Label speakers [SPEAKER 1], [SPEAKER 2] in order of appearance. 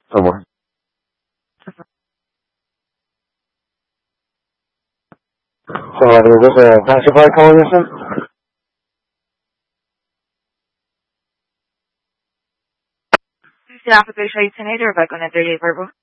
[SPEAKER 1] Someone. So, is this a pacified coalition?
[SPEAKER 2] The application is neither by going to deliver.